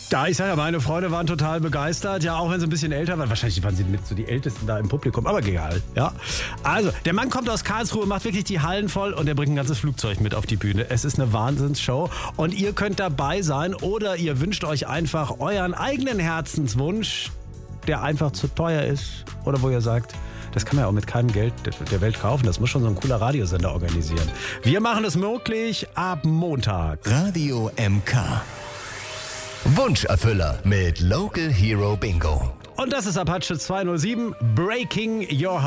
Da, ich sage ja, meine Freunde waren total begeistert, ja, auch wenn sie ein bisschen älter waren. Wahrscheinlich waren sie mit so die Ältesten da im Publikum, aber egal, ja. Also, der Mann kommt aus Karlsruhe, macht wirklich die Hallen voll und er bringt ein ganzes Flugzeug mit auf die Bühne. Es ist eine Wahnsinnsshow und ihr könnt dabei sein oder ihr wünscht euch einfach euren eigenen Herzenswunsch, der einfach zu teuer ist oder wo ihr sagt, das kann man ja auch mit keinem Geld der Welt kaufen. Das muss schon so ein cooler Radiosender organisieren. Wir machen es möglich ab Montag. Radio MK. Wunscherfüller mit Local Hero Bingo. Und das ist Apache 207, Breaking Your Heart.